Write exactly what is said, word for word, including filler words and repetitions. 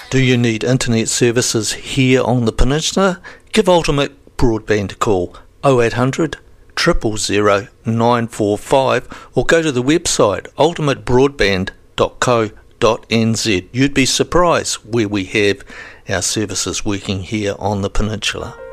Do you need internet services here on the peninsula? Give Ultimate Broadband a call oh eight hundred, zero zero zero, nine four five or go to the website ultimate broadband dot co dot n z. You'd be surprised where we have our services working here on the peninsula.